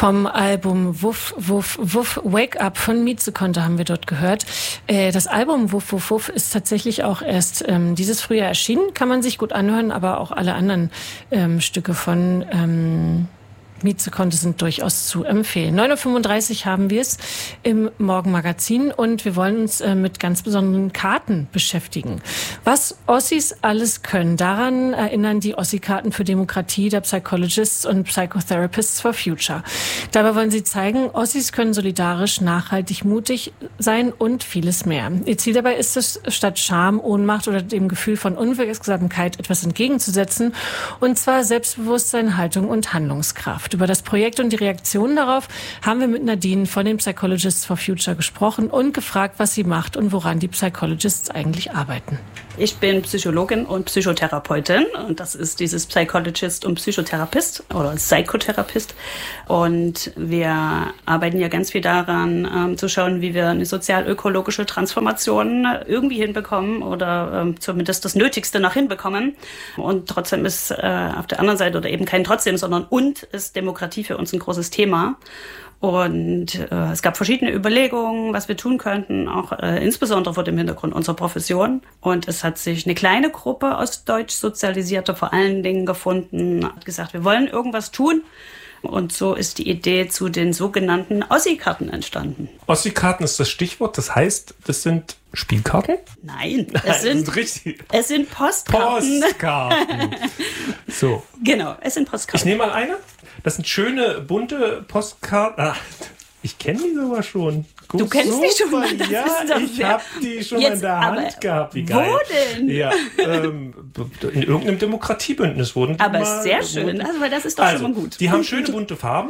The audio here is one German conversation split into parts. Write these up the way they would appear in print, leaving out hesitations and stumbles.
Vom Album Wuff, Wuff, Wuff, Wake Up von Mietze-Konter haben wir dort gehört. Das Album Wuff, Wuff, Wuff ist tatsächlich auch erst dieses Frühjahr erschienen. Kann man sich gut anhören, aber auch alle anderen Stücke von Mietze-Konter sind durchaus zu empfehlen. 9.35 Uhr haben wir es im Morgenmagazin und wir wollen uns mit ganz besonderen Karten beschäftigen. Was Ossis alles können, daran erinnern die Ossi-Karten für Demokratie der Psychologists und Psychotherapists for Future. Dabei wollen sie zeigen, Ossis können solidarisch, nachhaltig, mutig sein und vieles mehr. Ihr Ziel dabei ist es, statt Scham, Ohnmacht oder dem Gefühl von Unwirksamkeit etwas entgegenzusetzen, und zwar Selbstbewusstsein, Haltung und Handlungskraft. Über das Projekt und die Reaktionen darauf haben wir mit Nadine von den Psychologists for Future gesprochen und gefragt, was sie macht und woran die Psychologists eigentlich arbeiten. Ich bin Psychologin und Psychotherapeutin und das ist dieses Psychologist und Psychotherapist oder Psychotherapist. Und wir arbeiten ja ganz viel daran, zu schauen, wie wir eine sozial-ökologische Transformation irgendwie hinbekommen oder zumindest das Nötigste noch hinbekommen. Und trotzdem ist auf der anderen Seite, oder eben kein trotzdem, sondern und ist Demokratie für uns ein großes Thema. Und es gab verschiedene Überlegungen, was wir tun könnten, auch insbesondere vor dem Hintergrund unserer Profession. Und es hat sich eine kleine Gruppe aus deutsch Sozialisierter vor allen Dingen gefunden, hat gesagt, wir wollen irgendwas tun. Und so ist die Idee zu den sogenannten Ossi-Karten entstanden. Ossi-Karten ist das Stichwort, das heißt, das sind Spielkarten? Nein, es sind Postkarten. Postkarten. So. Genau, es sind Postkarten. Ich nehme mal eine. Das sind schöne, bunte Postkarten. Ah, ich kenne die sogar schon. Gut, du kennst die schon mal? Ja, ich habe die schon mal in der Hand gehabt. Wie geil. Wo denn? Ja, in irgendeinem Demokratiebündnis wurden die aber mal, sehr schön, weil das ist doch schon mal gut. Die haben schöne bunte Farben.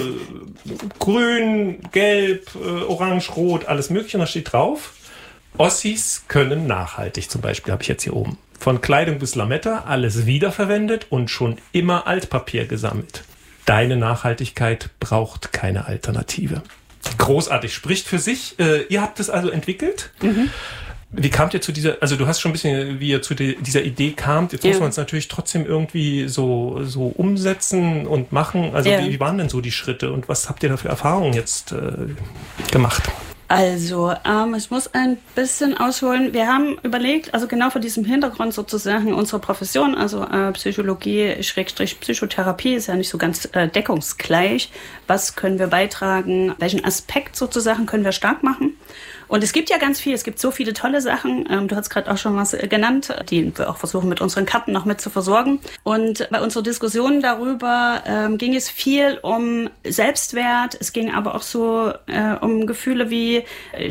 Grün, Gelb, Orange, Rot, alles mögliche. Und da steht drauf, Ossis können nachhaltig, zum Beispiel, habe ich jetzt hier oben. Von Kleidung bis Lametta, alles wiederverwendet und schon immer Altpapier gesammelt. Deine Nachhaltigkeit braucht keine Alternative. Großartig, spricht für sich. Ihr habt es also entwickelt. Mhm. Wie kamt ihr zu dieser, also du hast schon ein bisschen, wie ihr zu dieser Idee kamt. Jetzt muss man es natürlich trotzdem irgendwie so umsetzen und machen. Also wie waren denn so die Schritte und was habt ihr da für Erfahrungen jetzt gemacht? Also, ich muss ein bisschen ausholen. Wir haben überlegt, also genau vor diesem Hintergrund sozusagen unserer Profession, also Psychologie/Psychotherapie ist ja nicht so ganz deckungsgleich. Was können wir beitragen? Welchen Aspekt sozusagen können wir stark machen? Und es gibt ja ganz viel, es gibt so viele tolle Sachen. Du hast gerade auch schon was genannt, die wir auch versuchen mit unseren Karten noch mit zu versorgen. Und bei unserer Diskussion darüber ging es viel um Selbstwert. Es ging aber auch so um Gefühle wie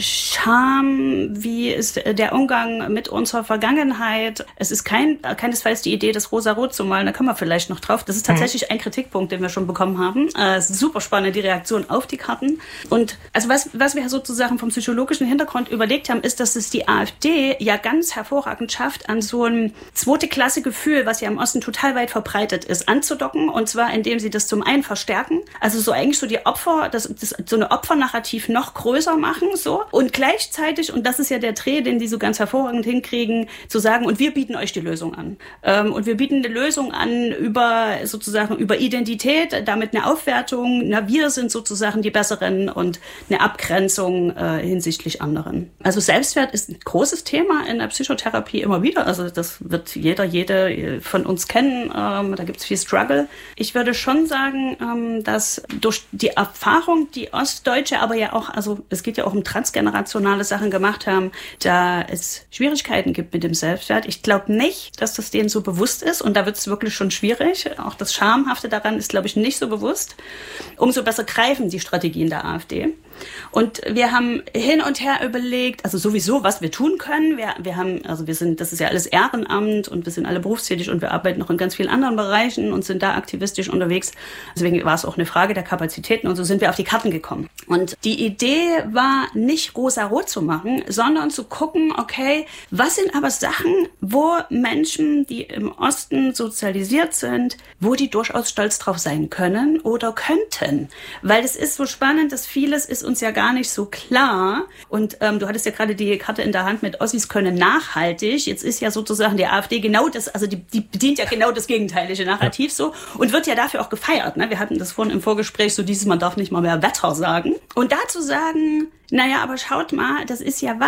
Scham, wie ist der Umgang mit unserer Vergangenheit. Es ist keinesfalls die Idee, das rosa-rot zu malen, da kommen wir vielleicht noch drauf. Das ist tatsächlich ein Kritikpunkt, den wir schon bekommen haben. Es ist super spannend, die Reaktion auf die Karten. Und also was wir sozusagen vom psychologischen Hintergrund überlegt haben, ist, dass es die AfD ja ganz hervorragend schafft, an so ein Zweite-Klasse-Gefühl, was ja im Osten total weit verbreitet ist, anzudocken. Und zwar, indem sie das zum einen verstärken, also so eigentlich so die Opfer, so eine Opfernarrativ noch größer machen, so. Und gleichzeitig, und das ist ja der Dreh, den die so ganz hervorragend hinkriegen, zu sagen, und wir bieten euch die Lösung an. Und wir bieten eine Lösung an über Identität, damit eine Aufwertung, wir sind sozusagen die Besseren und eine Abgrenzung hinsichtlich anderen. Also Selbstwert ist ein großes Thema in der Psychotherapie immer wieder. Also das wird jede von uns kennen. Da gibt es viel Struggle. Ich würde schon sagen, dass durch die Erfahrung, die Ostdeutsche, aber ja auch, also es geht ja auch um transgenerationale Sachen gemacht haben, da es Schwierigkeiten gibt mit dem Selbstwert. Ich glaube nicht, dass das denen so bewusst ist und da wird es wirklich schon schwierig. Auch das Schamhafte daran ist, glaube ich, nicht so bewusst. Umso besser greifen die Strategien der AfD. Und wir haben hin und her überlegt, also sowieso, was wir tun können. Das ist ja alles Ehrenamt und wir sind alle berufstätig und wir arbeiten noch in ganz vielen anderen Bereichen und sind da aktivistisch unterwegs. Deswegen war es auch eine Frage der Kapazitäten und so sind wir auf die Karten gekommen. Und die Idee war nicht rosa-rot zu machen, sondern zu gucken, okay, was sind aber Sachen, wo Menschen, die im Osten sozialisiert sind, wo die durchaus stolz drauf sein können oder könnten. Weil es ist so spannend, dass vieles ist uns ja gar nicht so klar. Und du hattest ja gerade die Karte in der Hand mit Ossis können nachhaltig. Jetzt ist ja sozusagen die AfD genau das, also die bedient ja genau das gegenteilige Narrativ so und wird ja dafür auch gefeiert. Ne? Wir hatten das vorhin im Vorgespräch, so dieses, man darf nicht mal mehr Wetter sagen. Und dazu sagen, naja, aber schaut mal, das ist ja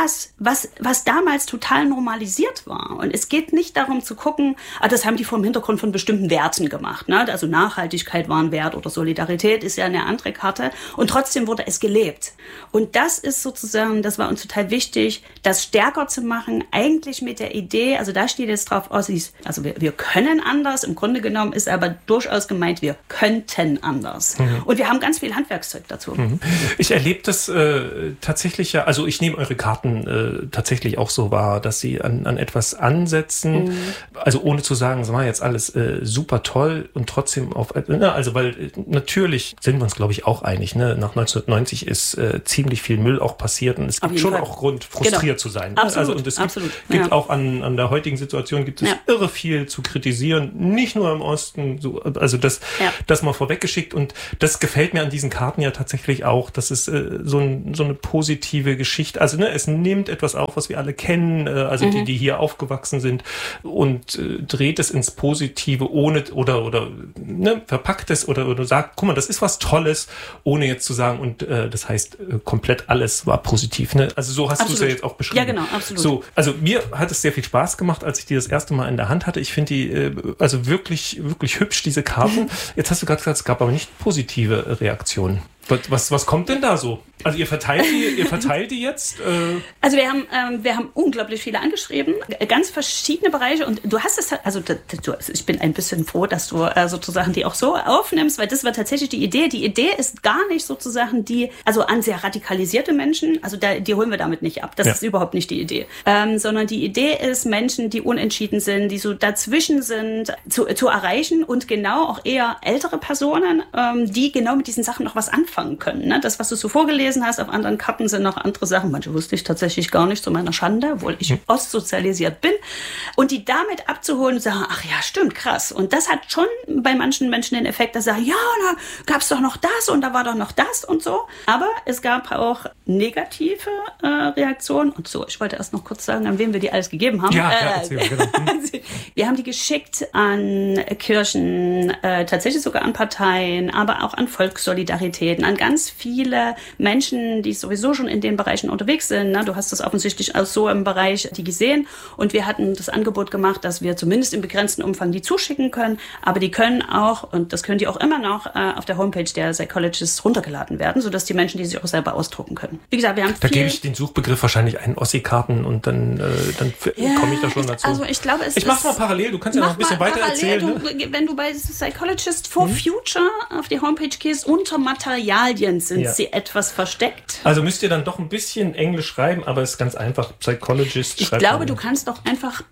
was damals total normalisiert war. Und es geht nicht darum zu gucken, das haben die vor dem Hintergrund von bestimmten Werten gemacht. Ne? Also Nachhaltigkeit war ein Wert oder Solidarität ist ja eine andere Karte. Und trotzdem wurde es gelebt. Und das ist sozusagen, das war uns total wichtig, das stärker zu machen, eigentlich mit der Idee, also da steht jetzt drauf, Ossis, also wir können anders, im Grunde genommen ist aber durchaus gemeint, wir könnten anders. Und wir haben ganz viel Handwerkszeug dazu. Ich erlebe das tatsächlich ja, also ich nehme eure Karten tatsächlich auch so wahr, dass sie an etwas ansetzen, also ohne zu sagen, es war jetzt alles super toll und trotzdem also weil natürlich sind wir uns, glaube ich, auch einig, ne? Nach 1990 ist ziemlich viel Müll auch passiert und es gibt schon auch Grund, frustriert zu sein. Absolut, also und es gibt auch an der heutigen Situation gibt es irre viel zu kritisieren, nicht nur im Osten, so, also das mal vorweggeschickt und das gefällt mir an diesen Karten ja tatsächlich auch, dass es so eine positive Geschichte, also es nimmt etwas auf, was wir alle kennen, also die hier aufgewachsen sind und dreht es ins Positive, ohne oder verpackt es oder sagt, guck mal, das ist was Tolles, ohne jetzt zu sagen und das heißt, komplett alles war positiv. Ne? Also so hast du es ja jetzt auch beschrieben. Ja, genau, absolut. So, also mir hat es sehr viel Spaß gemacht, als ich die das erste Mal in der Hand hatte. Ich finde die also wirklich, wirklich hübsch, diese Karten. Jetzt hast du gerade gesagt, es gab aber nicht positive Reaktionen. Was kommt denn da so? Also ihr verteilt die jetzt? Also wir haben unglaublich viele angeschrieben, ganz verschiedene Bereiche und du hast es, also ich bin ein bisschen froh, dass du sozusagen die auch so aufnimmst, weil das war tatsächlich die Idee. Die Idee ist gar nicht sozusagen also an sehr radikalisierte Menschen, also die holen wir damit nicht ab, das ist überhaupt nicht die Idee, sondern die Idee ist, Menschen, die unentschieden sind, die so dazwischen sind, zu erreichen und genau auch eher ältere Personen, die genau mit diesen Sachen noch was anfangen können. Ne? Das, was du so vorgelesen hast, auf anderen Karten sind noch andere Sachen. Manche wusste ich tatsächlich gar nicht, zu meiner Schande, obwohl ich ostsozialisiert bin. Und die damit abzuholen und sagen, ach ja, stimmt, krass. Und das hat schon bei manchen Menschen den Effekt, dass sie sagen, ja, da gab es doch noch das und da war doch noch das und so. Aber es gab auch negative Reaktionen. Und so, ich wollte erst noch kurz sagen, an wen wir die alles gegeben haben. Genau. Wir haben die geschickt an Kirchen, tatsächlich sogar an Parteien, aber auch an Volkssolidarität, an ganz viele Menschen, die sowieso schon in den Bereichen unterwegs sind. Ne? Du hast das offensichtlich auch so im Bereich die gesehen. Und wir hatten das Angebot gemacht, dass wir zumindest im begrenzten Umfang die zuschicken können. Aber die können auch, und das können die auch immer noch, auf der Homepage der Psychologists runtergeladen werden, sodass die Menschen die sich auch selber ausdrucken können. Wie gesagt, wir haben Da gebe ich den Suchbegriff wahrscheinlich ein, Ossi-Karten und dann komme ich da schon dazu. Also ich glaube, ich mach's mal parallel, du kannst ja noch ein bisschen weiter erzählen. Wenn du bei Psychologists for Future auf die Homepage gehst, unter Materialien sind sie etwas versteckt. Also müsst ihr dann doch ein bisschen Englisch schreiben, aber es ist ganz einfach. Psychologist. Ich glaube, du kannst doch einfach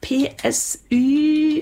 PSY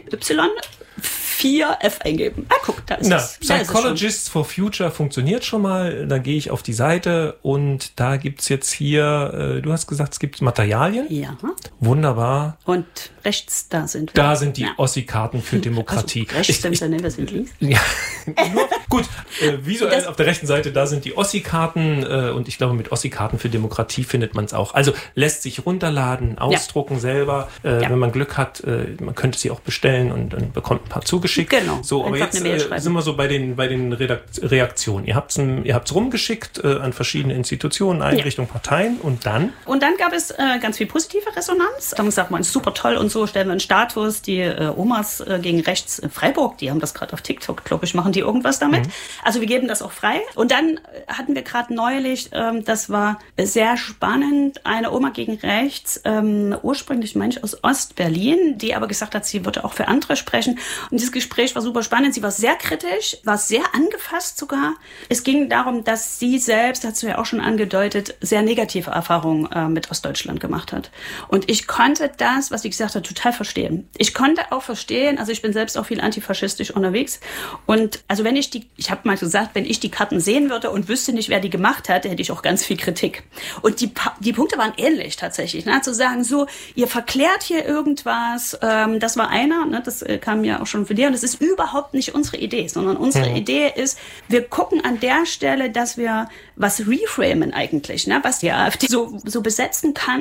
4F eingeben. Guck, da ist es. Psychologists for Future funktioniert schon mal. Da gehe ich auf die Seite und da gibt's jetzt hier, du hast gesagt, es gibt Materialien. Ja. Wunderbar. Und rechts, da sind wir. Da sind die Ossi-Karten für Demokratie. Also rechts stimmt ja nicht, wir sind links. Ja, gut. Visuell auf der rechten Seite, da sind die Ossi-Karten und ich glaube, mit Ossi-Karten für Demokratie findet man es auch. Also lässt sich runterladen, ausdrucken selber. Wenn man Glück hat, man könnte sie auch bestellen und dann bekommt ein paar zugeschickt. Genau. So, aber jetzt sind wir so bei den Reaktionen. Ihr habt's rumgeschickt an verschiedene Institutionen, Einrichtungen, Parteien und dann? Und dann gab es ganz viel positive Resonanz. Dann sagt man, super toll und so, stellen wir einen Status. Die Omas gegen rechts in Freiburg, die haben das gerade auf TikTok, glaube ich, machen die irgendwas damit. Also wir geben das auch frei. Und dann hatten wir gerade neulich, das war sehr spannend, eine Oma gegen rechts, ursprünglich Mensch aus Ostberlin, die aber gesagt hat, sie würde auch für andere sprechen. Und dieses Gespräch war super spannend. Sie war sehr kritisch, war sehr angefasst sogar. Es ging darum, dass sie selbst, hast du ja auch schon angedeutet, sehr negative Erfahrungen mit Ostdeutschland gemacht hat. Und ich konnte das, was sie gesagt hat, total verstehen. Ich konnte auch verstehen, also ich bin selbst auch viel antifaschistisch unterwegs. Und also wenn ich die Ich habe mal gesagt, wenn ich die Karten sehen würde und wüsste nicht, wer die gemacht hat, hätte ich auch ganz viel Kritik. Und die Punkte waren ähnlich tatsächlich. Ne? Zu sagen, so, ihr verklärt hier irgendwas, das war einer, ne? Das kam ja auch schon von dir, und das ist überhaupt nicht unsere Idee, sondern unsere Idee ist, wir gucken an der Stelle, dass wir was reframen eigentlich, ne? Was die AfD so besetzen kann.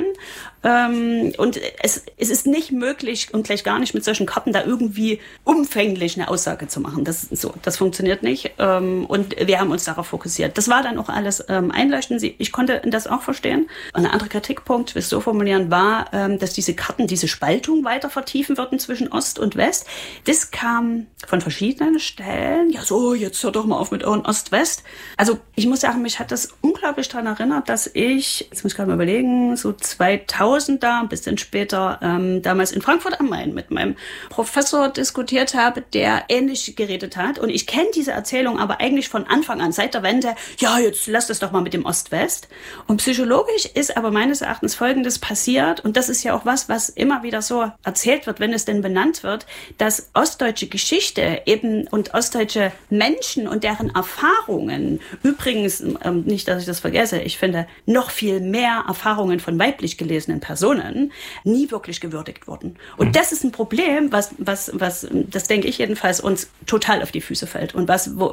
Und es ist nicht möglich und gleich gar nicht mit solchen Karten da irgendwie umfänglich eine Aussage zu machen. Das funktioniert nicht. Und wir haben uns darauf fokussiert. Das war dann auch alles einleuchtend. Ich konnte das auch verstehen. Und ein anderer Kritikpunkt, wie es so formulieren, war, dass diese Karten diese Spaltung weiter vertiefen würden zwischen Ost und West. Das kam von verschiedenen Stellen. Ja, so, jetzt hört doch mal auf mit euren Ost-West. Also ich muss sagen, mich hat das unglaublich daran erinnert, dass ich, jetzt muss ich gerade mal überlegen, so 2000 da, ein bisschen später, damals in Frankfurt am Main mit meinem Professor diskutiert habe, der ähnlich geredet hat. Und ich kenne diese Erzählung aber eigentlich von Anfang an, seit der Wende, ja, jetzt lass das doch mal mit dem Ost-West. Und psychologisch ist aber meines Erachtens Folgendes passiert, und das ist ja auch was immer wieder so erzählt wird, wenn es denn benannt wird, dass ostdeutsche Geschichte eben und ostdeutsche Menschen und deren Erfahrungen, übrigens, nicht, dass ich das vergesse, ich finde, noch viel mehr Erfahrungen von weiblich gelesenen Personen nie wirklich gewürdigt wurden. Und das ist ein Problem, was, das denke ich jedenfalls, uns total auf die Füße fällt. Und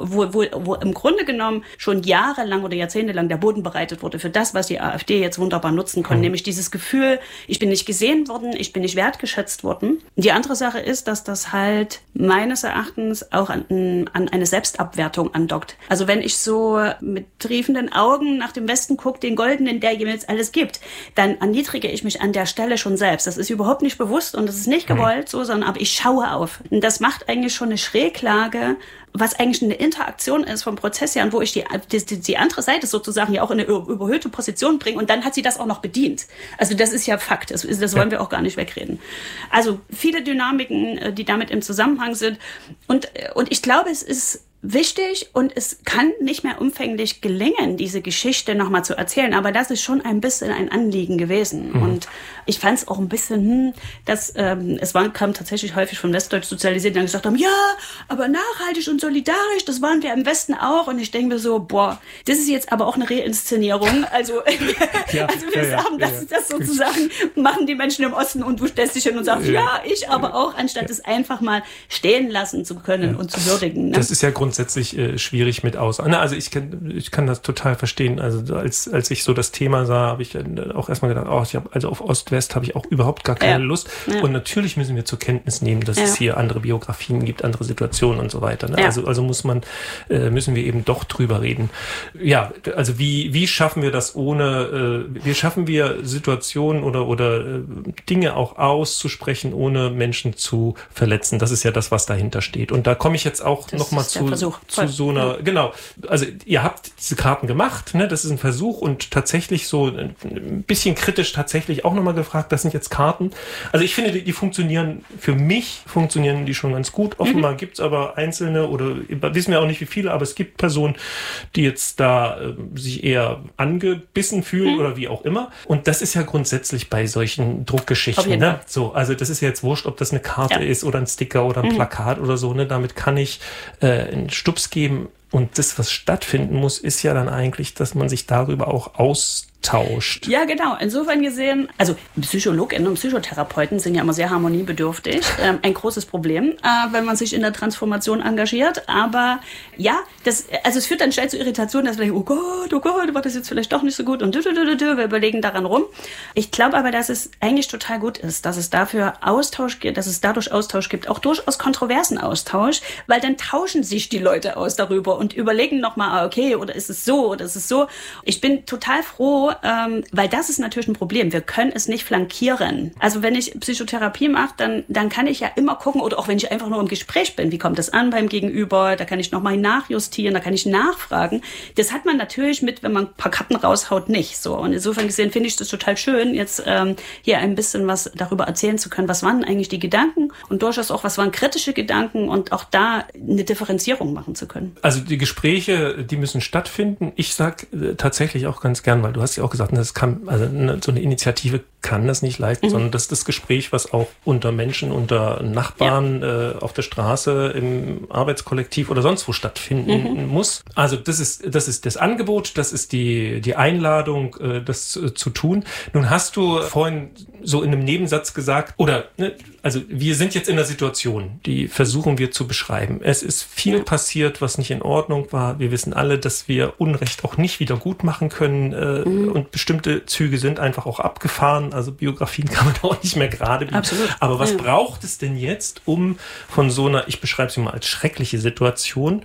wo im Grunde genommen schon jahrelang oder jahrzehntelang der Boden bereitet wurde für das, was die AfD jetzt wunderbar nutzen kann. Nämlich dieses Gefühl, ich bin nicht gesehen worden, ich bin nicht wertgeschätzt worden. Die andere Sache ist, dass das halt meines Erachtens auch an eine Selbstabwertung andockt. Also wenn ich so mit triefenden Augen nach dem Westen gucke, den Goldenen, der ihm jetzt alles gibt, dann erniedrige ich mich an der Stelle schon selbst. Das ist überhaupt nicht bewusst und das ist nicht gewollt so, sondern aber ich schaue auf. Und das macht eigentlich schon eine Schräglage, was eigentlich eine Interaktion ist vom Prozess her und wo ich die andere Seite sozusagen ja auch in eine überhöhte Position bringe und dann hat sie das auch noch bedient. Also das ist ja Fakt, das wollen wir auch gar nicht wegreden. Also viele Dynamiken, die damit im Zusammenhang sind und ich glaube, es ist wichtig und es kann nicht mehr umfänglich gelingen, diese Geschichte nochmal zu erzählen, aber das ist schon ein bisschen ein Anliegen gewesen. Und ich fand es auch ein bisschen, kam tatsächlich häufig von Westdeutsch sozialisiert, die dann gesagt haben, ja, aber nachhaltig und solidarisch, das waren wir im Westen auch. Und ich denke mir so, boah, das ist jetzt aber auch eine Reinszenierung. Also, das sozusagen machen die Menschen im Osten und du stellst dich hin und sagst, ja, ich aber auch, anstatt es einfach mal stehen lassen zu können und zu würdigen. Ne? Das ist ja grundsätzlich schwierig mit aus. Also ich kann das total verstehen. Also als ich so das Thema sah, habe ich auch erstmal gedacht, also auf Ost-West habe ich auch überhaupt gar keine Lust. Ja. Und natürlich müssen wir zur Kenntnis nehmen, dass es hier andere Biografien gibt, andere Situationen und so weiter. Ne? Ja. Also müssen wir eben doch drüber reden. Ja, also wie schaffen wir das wie schaffen wir Situationen oder Dinge auch auszusprechen, ohne Menschen zu verletzen? Das ist ja das, was dahinter steht. Und da komme ich jetzt auch nochmal zu so einer, genau, also ihr habt diese Karten gemacht, ne? Das ist ein Versuch und tatsächlich so ein bisschen kritisch tatsächlich auch nochmal gefragt, das sind jetzt Karten. Also ich finde, die funktionieren die schon ganz gut. Offenbar gibt's aber einzelne oder wissen wir auch nicht wie viele, aber es gibt Personen, die jetzt da sich eher angebissen fühlen oder wie auch immer. Und das ist ja grundsätzlich bei solchen Druckgeschichten, ne? So, also das ist ja jetzt wurscht, ob das eine Karte ist oder ein Sticker oder ein Plakat oder so, ne? Damit kann ich einen Stups geben. Und das, was stattfinden muss, ist ja dann eigentlich, dass man sich darüber auch austauscht. Ja, genau. Insofern gesehen, also PsychologInnen und Psychotherapeuten sind ja immer sehr harmoniebedürftig. Ein großes Problem, wenn man sich in der Transformation engagiert. Aber ja, es führt dann schnell zu Irritationen, dass wir denken, oh Gott, war das jetzt vielleicht doch nicht so gut und wir überlegen daran rum. Ich glaube aber, dass es eigentlich total gut ist, dass es dafür Austausch gibt, dass es dadurch Austausch gibt, auch durchaus kontroversen Austausch, weil dann tauschen sich die Leute aus darüber und überlegen nochmal, okay, oder ist es so, oder ist es so. Ich bin total froh, weil das ist natürlich ein Problem. Wir können es nicht flankieren. Also wenn ich Psychotherapie mache, dann kann ich ja immer gucken, oder auch wenn ich einfach nur im Gespräch bin, wie kommt das an beim Gegenüber, da kann ich nochmal nachjustieren, da kann ich nachfragen. Das hat man natürlich wenn man ein paar Karten raushaut, nicht so. Und insofern gesehen finde ich das total schön, jetzt hier ein bisschen was darüber erzählen zu können, was waren eigentlich die Gedanken und durchaus auch, was waren kritische Gedanken und auch da eine Differenzierung machen zu können. Also die Gespräche, die müssen stattfinden. Ich sag tatsächlich auch ganz gern, weil du hast hast ja auch gesagt, so eine Initiative kann das nicht leisten, sondern das ist das Gespräch, was auch unter Menschen, unter Nachbarn auf der Straße, im Arbeitskollektiv oder sonst wo stattfinden muss. Also das ist das Angebot, das ist die Einladung, das zu tun. Nun hast du vorhin so in einem Nebensatz gesagt, also wir sind jetzt in einer Situation, die versuchen wir zu beschreiben. Es ist viel passiert, was nicht in Ordnung war. Wir wissen alle, dass wir Unrecht auch nicht wieder gut machen können und bestimmte Züge sind einfach auch abgefahren. Also Biografien kann man auch nicht mehr gerade biegen. Absolut. Aber was braucht es denn jetzt, um von so einer, ich beschreibe sie mal als schreckliche Situation,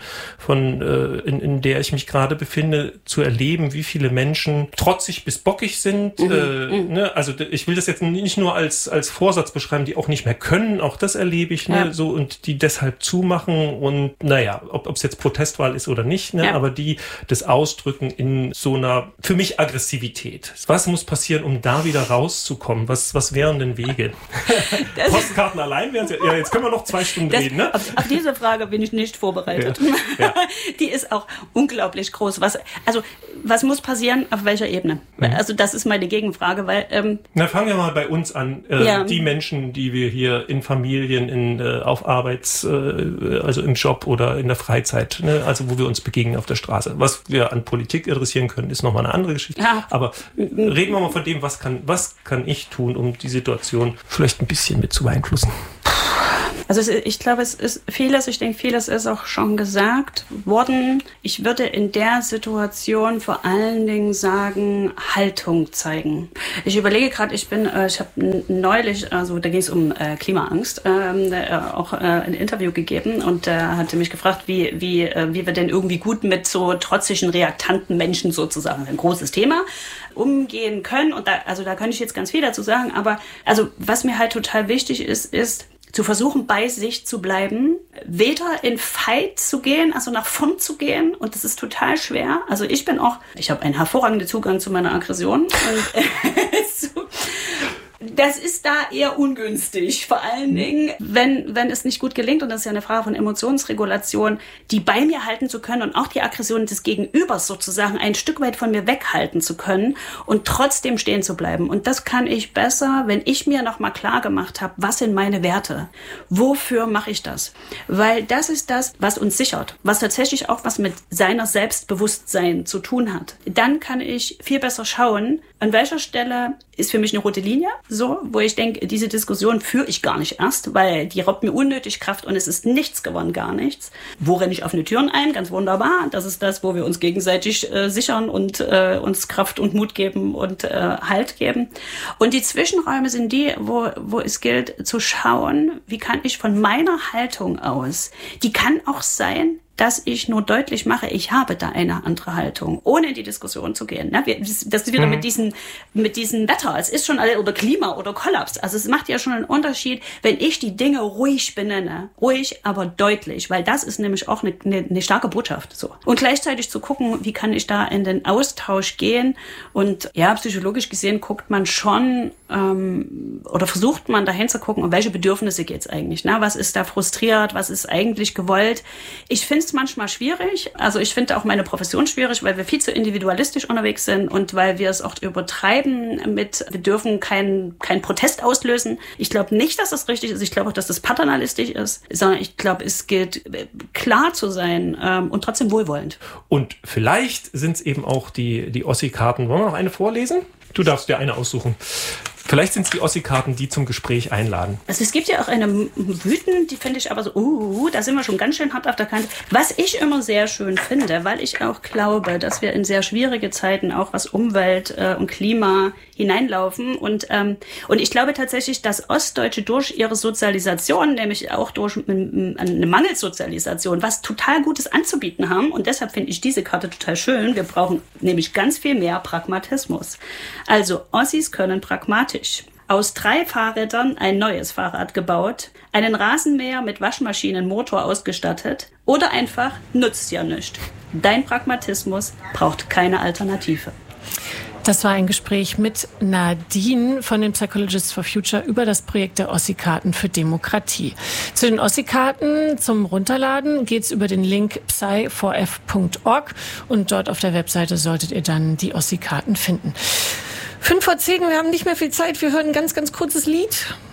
in der ich mich gerade befinde, zu erleben, wie viele Menschen trotzig bis bockig sind. Also ich will das jetzt nicht nur als Vorsatz beschreiben, die auch nicht mehr können, auch das erlebe ich, so, und die deshalb zumachen und ob es jetzt Protestwahl ist oder nicht, aber die das ausdrücken in so einer, für mich, Aggressivität. Was muss passieren, um da wieder rauszukommen? Was wären denn Wege? Postkarten allein wären ja, jetzt können wir noch 2 Stunden reden, ne? Auf diese Frage bin ich nicht vorbereitet. Ja. Die ist auch unglaublich groß. Was muss passieren, auf welcher Ebene? Also das ist meine Gegenfrage, weil... fangen wir mal bei uns an. Die Menschen, die wir hier in Familien, auf also im Job oder in der Freizeit, also wo wir uns begegnen auf der Straße. Was wir an Politik interessieren können, ist nochmal eine andere Geschichte. Ja. Aber reden wir mal von dem, was kann ich tun, um die Situation vielleicht ein bisschen mit zu beeinflussen? Also ich glaube, es ist vieles, ich denke, vieles ist auch schon gesagt worden. Ich würde in der Situation vor allen Dingen sagen, Haltung zeigen. Ich überlege gerade, ich habe neulich, also da ging es um Klimaangst, auch ein Interview gegeben und er hatte mich gefragt, wie wir denn irgendwie gut mit so trotzigen, reaktanten Menschen sozusagen, ein großes Thema, umgehen können. Und da kann ich jetzt ganz viel dazu sagen, aber also was mir halt total wichtig ist zu versuchen, bei sich zu bleiben, weder in Fight zu gehen, also nach vorn zu gehen, und das ist total schwer. Also ich habe einen hervorragenden Zugang zu meiner Aggression und das ist da eher ungünstig, vor allen Dingen, wenn es nicht gut gelingt, und das ist ja eine Frage von Emotionsregulation, die bei mir halten zu können und auch die Aggression des Gegenübers sozusagen ein Stück weit von mir weghalten zu können und trotzdem stehen zu bleiben. Und das kann ich besser, wenn ich mir nochmal klar gemacht habe, was sind meine Werte? Wofür mache ich das? Weil das ist das, was uns sichert, was tatsächlich auch was mit seiner Selbstbewusstsein zu tun hat. Dann kann ich viel besser schauen, an welcher Stelle ist für mich eine rote Linie, so, wo ich denke, diese Diskussion führe ich gar nicht erst, weil die raubt mir unnötig Kraft und es ist nichts gewonnen, gar nichts. Wo renne ich offene Türen ein? Ganz wunderbar. Das ist das, wo wir uns gegenseitig sichern und uns Kraft und Mut geben und Halt geben. Und die Zwischenräume sind die, wo es gilt zu schauen, wie kann ich von meiner Haltung aus, die kann auch sein, dass ich nur deutlich mache, ich habe da eine andere Haltung, ohne in die Diskussion zu gehen. Das ist wieder mit diesem Wetter. Es ist schon oder Klima oder Kollaps. Also es macht ja schon einen Unterschied, wenn ich die Dinge ruhig benenne. Ruhig, aber deutlich. Weil das ist nämlich auch eine starke Botschaft. So. Und gleichzeitig zu gucken, wie kann ich da in den Austausch gehen. Und ja, psychologisch gesehen guckt man schon oder versucht man dahin zu gucken, um welche Bedürfnisse geht's eigentlich. Was ist da frustriert? Was ist eigentlich gewollt? Ich finde es manchmal schwierig. Also ich finde auch meine Profession schwierig, weil wir viel zu individualistisch unterwegs sind und weil wir es auch übertreiben wir dürfen keinen Protest auslösen. Ich glaube nicht, dass das richtig ist. Ich glaube auch, dass das paternalistisch ist, sondern ich glaube, es gilt, klar zu sein und trotzdem wohlwollend. Und vielleicht sind es eben auch die Ossi-Karten. Wollen wir noch eine vorlesen? Du darfst dir eine aussuchen. Vielleicht sind es die Ossi-Karten, die zum Gespräch einladen. Also es gibt ja auch eine Mythen, die finde ich aber so, da sind wir schon ganz schön hart auf der Kante. Was ich immer sehr schön finde, weil ich auch glaube, dass wir in sehr schwierige Zeiten auch was Umwelt und Klima hineinlaufen. Und ich glaube tatsächlich, dass Ostdeutsche durch ihre Sozialisation, nämlich auch durch eine Mangelsozialisation, was total Gutes anzubieten haben. Und deshalb finde ich diese Karte total schön. Wir brauchen nämlich ganz viel mehr Pragmatismus. Also Ossis können pragmatisch aus 3 Fahrrädern ein neues Fahrrad gebaut, einen Rasenmäher mit Waschmaschinenmotor ausgestattet oder einfach nutzt ja nichts. Dein Pragmatismus braucht keine Alternative. Das war ein Gespräch mit Nadine von den Psychologists for Future über das Projekt der Ossi-Karten für Demokratie. Zu den Ossi-Karten zum Runterladen geht's über den Link psy4f.org und dort auf der Webseite solltet ihr dann die Ossi-Karten finden. 5 vor 10, wir haben nicht mehr viel Zeit. Wir hören ein ganz, ganz kurzes Lied.